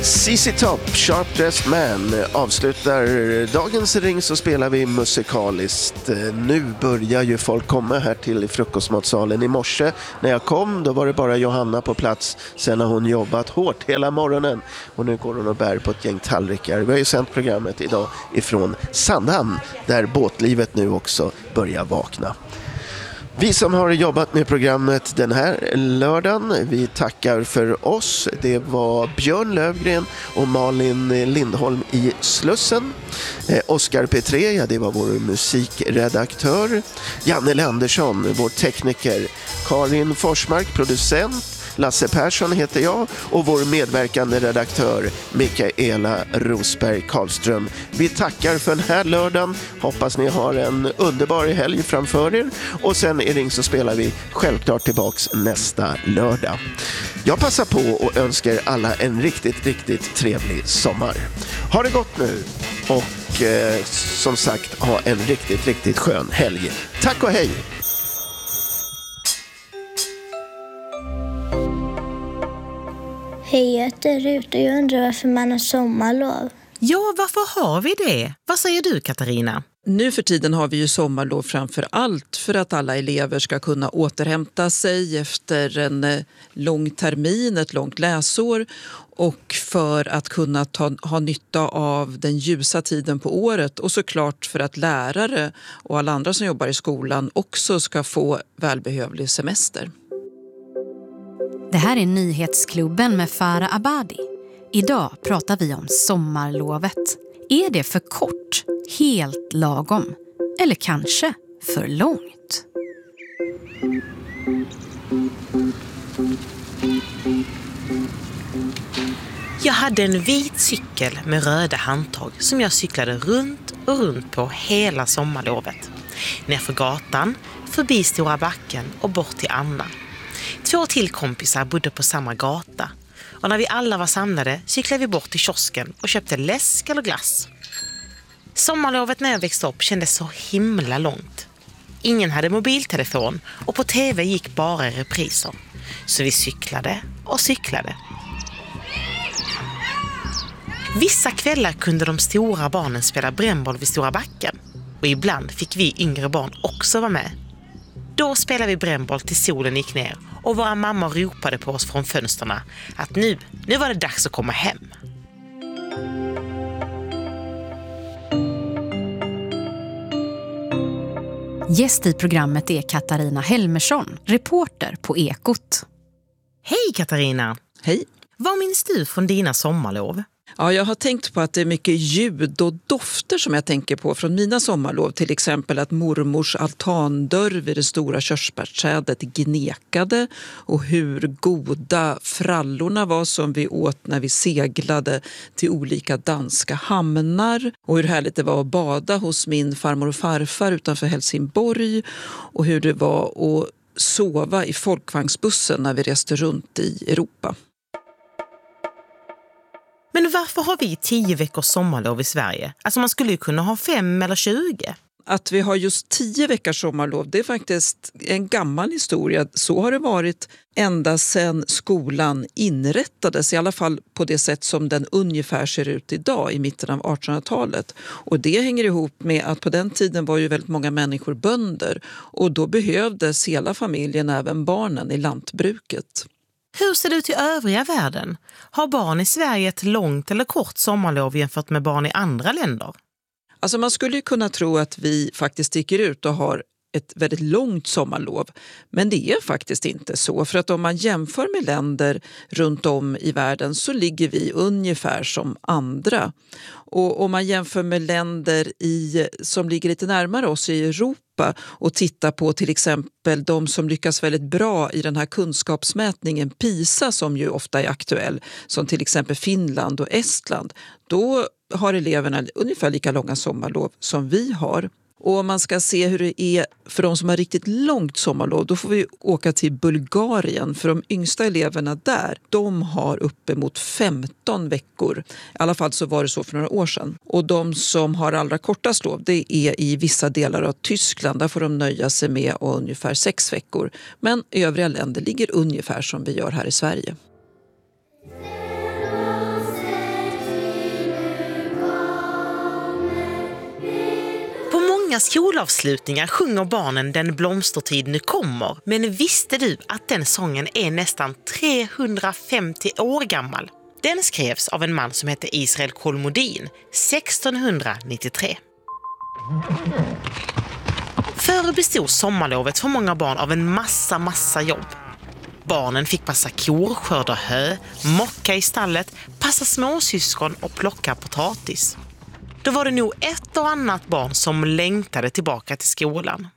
ZZ Top, Sharp Dressed Man avslutar dagens ring, så spelar vi musikaliskt. Nu börjar ju folk komma här till frukostmatsalen. I morse när jag kom, då var det bara Johanna på plats. Sen har hon jobbat hårt hela morgonen och nu går hon och bär på ett gäng tallrikar. Vi har ju sänt programmet idag ifrån Sandhamn, där båtlivet nu också börjar vakna. Vi som har jobbat med programmet den här lördagen, vi tackar för oss. Det var Björn Lövgren och Malin Lindholm i Slussen. Oskar Petré, ja, det var vår musikredaktör. Janne Andersson, vår tekniker. Karin Forsmark, producent. Lasse Persson heter jag och vår medverkande redaktör Mikaela Rosberg Karlström. Vi tackar för den här lördagen. Hoppas ni har en underbar helg framför er. Och sen i Ring så spelar vi självklart tillbaks nästa lördag. Jag passar på och önskar alla en riktigt trevlig sommar. Ha det gott nu och som sagt ha en riktigt skön helg. Tack och hej! Hej, jag heter Rut och jag undrar varför man har sommarlov. Ja, varför har vi det? Vad säger du, Katarina? Nu för tiden har vi ju sommarlov framför allt för att alla elever ska kunna återhämta sig efter en lång termin, ett långt läsår, och för att kunna ha nytta av den ljusa tiden på året, och såklart för att lärare och alla andra som jobbar i skolan också ska få välbehövlig semester. Det här är Nyhetsklubben med Farah Abadi. Idag pratar vi om sommarlovet. Är det för kort, helt lagom eller kanske för långt? Jag hade en vit cykel med röda handtag som jag cyklade runt och runt på hela sommarlovet. Nerför gatan, förbi Stora backen och bort till Anna. 2 till kompisar bodde på samma gata. Och när vi alla var samlade cyklade vi bort till kiosken och köpte läsk eller glass. Sommarlovet när jag växte upp kändes så himla långt. Ingen hade mobiltelefon och på tv gick bara repriser. Så vi cyklade och cyklade. Vissa kvällar kunde de stora barnen spela brännboll vid Stora backen. Och ibland fick vi yngre barn också vara med. Då spelade vi brännboll till solen gick ner och våra mammor ropade på oss från fönsterna att nu var det dags att komma hem. Gäst i programmet är Katarina Helmersson, reporter på Ekot. Hej Katarina! Hej! Vad minns du från dina sommarlov? Ja, jag har tänkt på att det är mycket ljud och dofter som jag tänker på från mina sommarlov. Till exempel att mormors altandörr vid det stora körsbärsträdet gnekade och hur goda frallorna var som vi åt när vi seglade till olika danska hamnar. Och hur härligt det var att bada hos min farmor och farfar utanför Helsingborg och hur det var att sova i folkvagnsbussen när vi reste runt i Europa. Men varför har vi 10 veckors sommarlov i Sverige? Alltså man skulle ju kunna ha 5 eller 20. Att vi har just 10 veckors sommarlov, det är faktiskt en gammal historia. Så har det varit ända sedan skolan inrättades, i alla fall på det sätt som den ungefär ser ut idag i mitten av 1800-talet. Och det hänger ihop med att på den tiden var ju väldigt många människor bönder och då behövdes hela familjen, även barnen, i lantbruket. Hur ser det ut i övriga världen? Har barn i Sverige ett långt eller kort sommarlov jämfört med barn i andra länder? Alltså man skulle ju kunna tro att vi faktiskt sticker ut och har ett väldigt långt sommarlov. Men det är faktiskt inte så. För att om man jämför med länder runt om i världen så ligger vi ungefär som andra. Och om man jämför med länder som ligger lite närmare oss i Europa och tittar på till exempel de som lyckas väldigt bra i den här kunskapsmätningen PISA som ju ofta är aktuell, som till exempel Finland och Estland, då har eleverna ungefär lika långa sommarlov som vi har. Och om man ska se hur det är för de som har riktigt långt sommarlov, då får vi åka till Bulgarien. För de yngsta eleverna där, de har uppemot 15 veckor. I alla fall så var det så för några år sedan. Och de som har allra kortast lov, det är i vissa delar av Tyskland. Där får de nöja sig med ungefär 6 veckor. Men övriga länder ligger ungefär som vi gör här i Sverige. många skolavslutningar sjunger barnen Den blomstertid nu kommer. Men visste du att den sången är nästan 350 år gammal? Den skrevs av en man som hette Israel Kolmodin 1693. Förr bestod sommarlovet för många barn av en massa jobb. Barnen fick passa kor, skörda hö, mocka i stallet, passa småsyskon och plocka potatis. Då var det nog ett och annat barn som längtade tillbaka till skolan.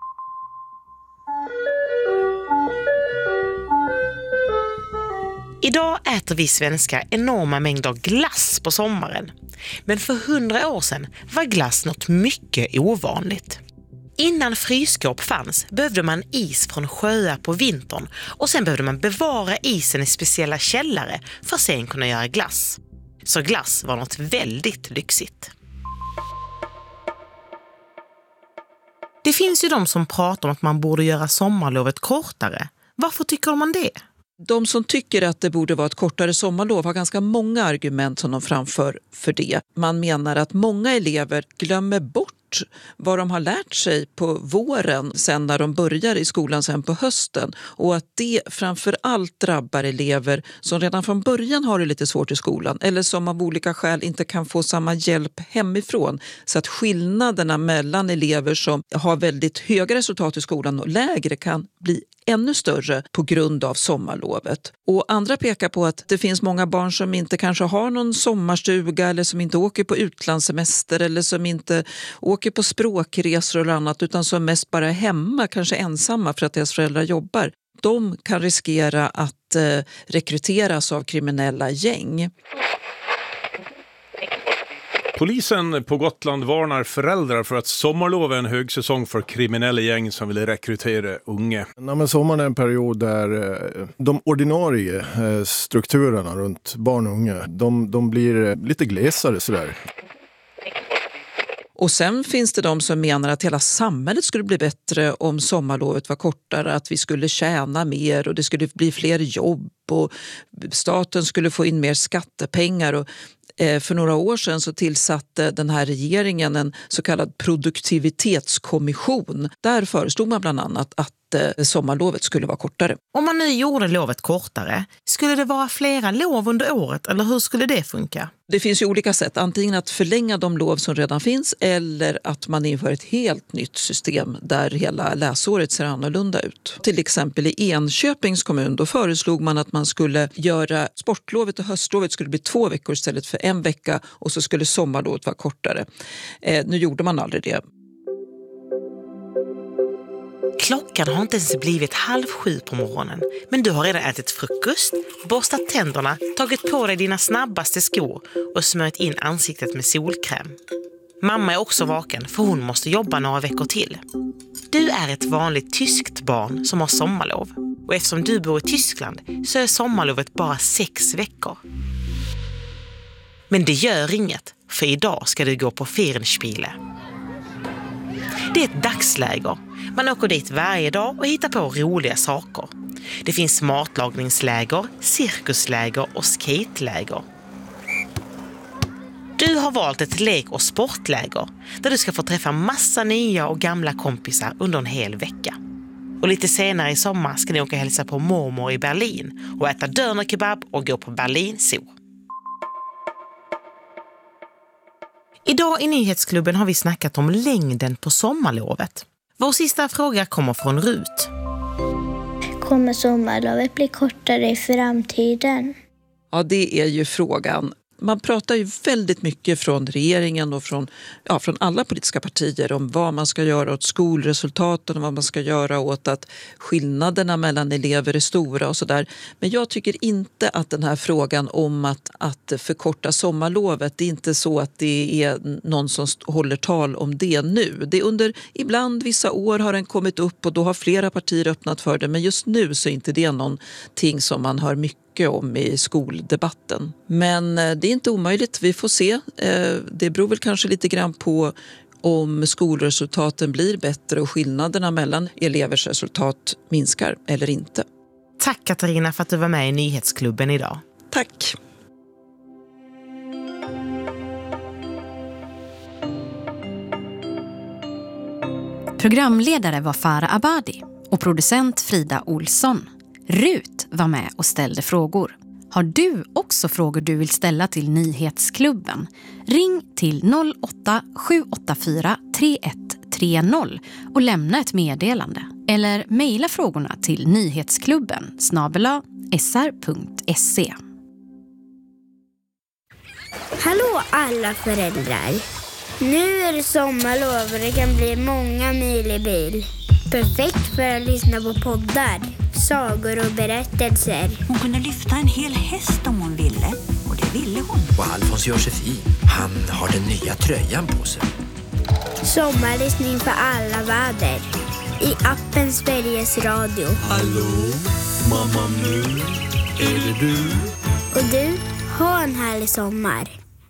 Idag äter vi svenskar enorma mängder glass på sommaren. Men för 100 år sedan var glass något mycket ovanligt. Innan frysskåp fanns behövde man is från sjöar på vintern och sen behövde man bevara isen i speciella källare för att sen kunna göra glass. Så glass var något väldigt lyxigt. Det finns ju de som pratar om att man borde göra sommarlovet kortare. Varför tycker man det? De som tycker att det borde vara ett kortare sommarlov har ganska många argument som de framför för det. Man menar att många elever glömmer bort vad de har lärt sig på våren sen när de börjar i skolan sen på hösten, och att det framför allt drabbar elever som redan från början har det lite svårt i skolan eller som av olika skäl inte kan få samma hjälp hemifrån, så att skillnaderna mellan elever som har väldigt höga resultat i skolan och lägre kan bli ännu större på grund av sommarlovet. Och andra pekar på att det finns många barn som inte kanske har någon sommarstuga eller som inte åker på utlandssemester eller som inte åker på språkresor eller annat, utan som mest bara är hemma, kanske ensamma för att deras föräldrar jobbar. De kan riskera att rekryteras av kriminella gäng. Polisen på Gotland varnar föräldrar för att sommarlov är en högsäsong för kriminella gäng som vill rekrytera unga. Ja, men sommaren är en period där de ordinarie strukturerna runt barn och unga, de blir lite glesare sådär. Och sen finns det de som menar att hela samhället skulle bli bättre om sommarlovet var kortare, att vi skulle tjäna mer och det skulle bli fler jobb och staten skulle få in mer skattepengar. Och för några år sedan så tillsatte den här regeringen en så kallad produktivitetskommission. Där föreslog man bland annat att sommarlovet skulle vara kortare. Om man nu gjorde lovet kortare, skulle det vara flera lov under året eller hur skulle det funka? Det finns ju olika sätt, antingen att förlänga de lov som redan finns eller att man inför ett helt nytt system där hela läsåret ser annorlunda ut. Till exempel i Enköpings kommun, då föreslog man att man skulle göra sportlovet och höstlovet skulle bli 2 veckor istället för 1 vecka och så skulle sommarlovet vara kortare. Nu gjorde man aldrig det. Klockan har inte ens blivit 6:30 på morgonen, men du har redan ätit frukost, borstat tänderna, tagit på dig dina snabbaste skor och smörjt in ansiktet med solkräm. Mamma är också vaken för hon måste jobba några veckor till. Du är ett vanligt tyskt barn som har sommarlov och eftersom du bor i Tyskland så är sommarlovet bara 6 veckor. Men det gör inget, för idag ska du gå på Ferienspiele. Det är ett dagsläger. Man åker dit varje dag och hittar på roliga saker. Det finns matlagningsläger, cirkusläger och skateläger. Du har valt ett lek- och sportläger där du ska få träffa massa nya och gamla kompisar under en hel vecka. Och lite senare i sommar ska ni åka och hälsa på mormor i Berlin och äta dönerkebab och gå på Berlin Zoo. Idag i Nyhetsklubben har vi snackat om längden på sommarlovet. Vår sista fråga kommer från Rut. Kommer sommarlovet bli kortare i framtiden? Ja, det är ju frågan. Man pratar ju väldigt mycket från regeringen och från alla politiska partier om vad man ska göra åt skolresultaten och vad man ska göra åt att skillnaderna mellan elever är stora och sådär. Men jag tycker inte att den här frågan om att förkorta sommarlovet, det är inte så att det är någon som håller tal om det nu. Det är ibland vissa år har den kommit upp och då har flera partier öppnat för det, men just nu så är inte det någonting som man hör mycket om i skoldebatten. Men det är inte omöjligt, vi får se. Det beror väl kanske lite grann på om skolresultaten blir bättre och skillnaderna mellan elevers resultat minskar eller inte. Tack Katarina för att du var med i Nyhetsklubben idag. Tack! Programledare var Farah Abadi och producent Frida Olsson. Rut var med och ställde frågor. Har du också frågor du vill ställa till Nyhetsklubben? Ring till 08-784 3130 och lämna ett meddelande. Eller mejla frågorna till nyhetsklubben@sr.se. Hallå alla föräldrar! Nu är det sommarlov och det kan bli många mil i bil. Perfekt för att lyssna på poddar, sagor och berättelser. Hon kunde lyfta en hel häst om hon ville. Och det ville hon. Och Alfons Josefin, han har den nya tröjan på sig. Sommarlyssning för alla väder. I appen Sveriges Radio. Hallå, mamma nu, är det du? Och du, ha en härlig sommar.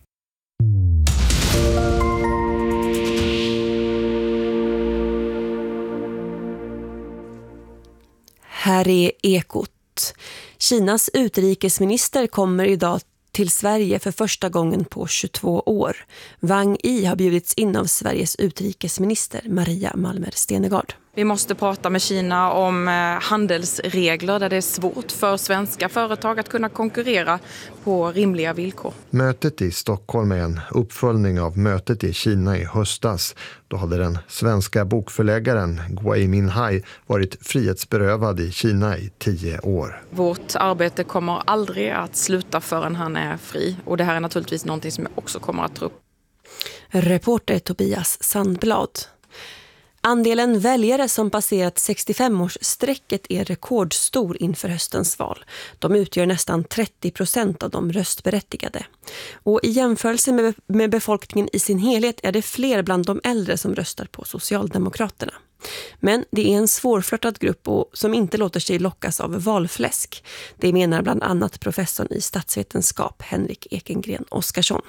Här är Ekot. Kinas utrikesminister kommer idag till Sverige för första gången på 22 år. Wang Yi har bjudits in av Sveriges utrikesminister Maria Malmer Stenegard. Vi måste prata med Kina om handelsregler där det är svårt för svenska företag att kunna konkurrera på rimliga villkor. Mötet i Stockholm är en uppföljning av mötet i Kina i höstas. Då hade den svenska bokförläggaren Gui Minhai varit frihetsberövad i Kina i 10 år. Vårt arbete kommer aldrig att sluta förrän han är fri. Och det här är naturligtvis någonting som jag också kommer att ta upp. Reporter Tobias Sandblad. Andelen väljare som passerat 65-årsstrecket är rekordstor inför höstens val. De utgör nästan 30% av de röstberättigade. Och i jämförelse med befolkningen i sin helhet är det fler bland de äldre som röstar på Socialdemokraterna. Men det är en svårflörtad grupp som inte låter sig lockas av valfläsk. Det menar bland annat professorn i statsvetenskap Henrik Ekengren Oskarsson.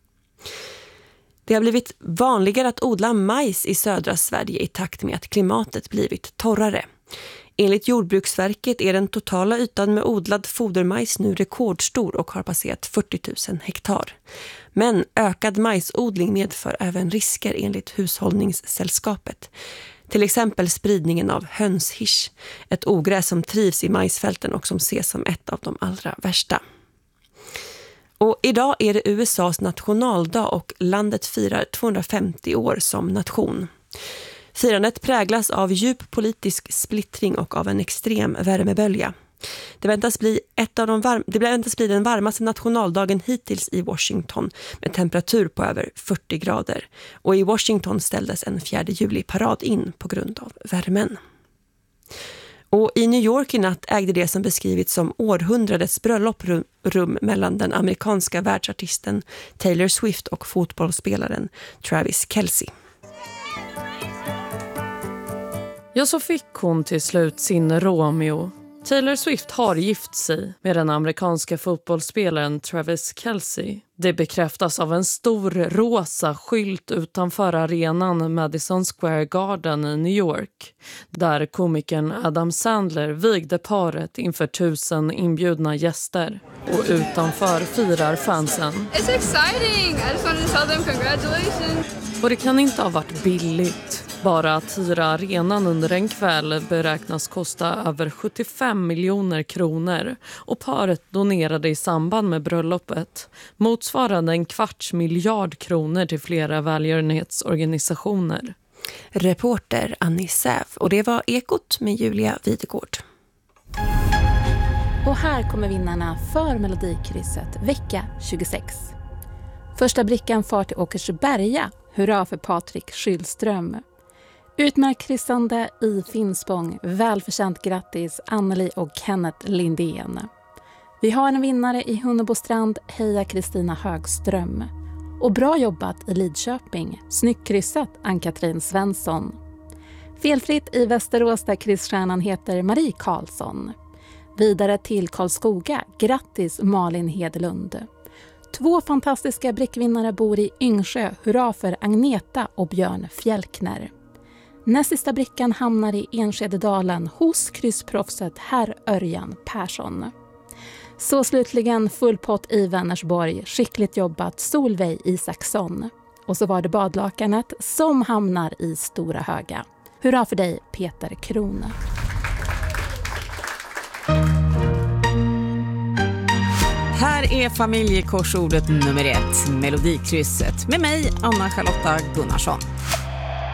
Det har blivit vanligare att odla majs i södra Sverige i takt med att klimatet blivit torrare. Enligt Jordbruksverket är den totala ytan med odlad fodermajs nu rekordstor och har passerat 40 000 hektar. Men ökad majsodling medför även risker enligt Hushållningssällskapet. Till exempel spridningen av hönshisch, ett ogräs som trivs i majsfälten och som ses som ett av de allra värsta. Och idag är det USAs nationaldag och landet firar 250 år som nation. Firandet präglas av djup politisk splittring och av en extrem värmebölja. Det väntas bli den varmaste nationaldagen hittills i Washington med temperatur på över 40 grader. Och i Washington ställdes en 4 juli-parad in på grund av värmen. Och i New York i natt ägde det som beskrivits som århundradets bröllop rum mellan den amerikanska världsartisten Taylor Swift och fotbollsspelaren Travis Kelce. Ja, så fick hon till slut sin Romeo. Taylor Swift har gift sig med den amerikanska fotbollsspelaren Travis Kelce. Det bekräftas av en stor rosa skylt utanför arenan Madison Square Garden i New York, där komikern Adam Sandler vigde paret inför 1000 inbjudna gäster. Och utanför firar fansen. It's exciting! I just wanted to tell them congratulations! Och det kan inte ha varit billigt. Bara att hyra arenan under en kväll beräknas kosta över 75 miljoner kronor och paret donerade i samband med bröllopet motsvarande 250 miljarder kronor till flera välgörenhetsorganisationer. Reporter Annie Säv, och det var Ekot med Julia Videgård. Och här kommer vinnarna för Melodikrysset vecka 26. Första brickan far till Åkersberga. Hurra för Patrik Skyllström. Utmärkt kryssande i Finspång. Välförtjänt grattis Anneli och Kenneth Lindén. Vi har en vinnare i Hunnebostrand. Heja Kristina Högström. Och bra jobbat i Lidköping. Snyggt kryssat Ann-Katrin Svensson. Felfritt i Västerås där kryssstjärnan heter Marie Karlsson. Vidare till Karlskoga. Grattis Malin Hedlund. 2 fantastiska brickvinnare bor i Yngsjö. Hurra för Agneta och Björn Fjälkner. Näst sista brickan hamnar i Enskededalen hos kryssproffset herr Örjan Persson. Så slutligen full pott i Vänersborg. Skickligt jobbat Solveig Isaksson. Och så var det badlakanet som hamnar i Stora Höga. Hurra för dig, Peter Krone. Här är familjekorsordet nummer 1, Melodikrysset, med mig, Anna-Charlotta Gunnarsson.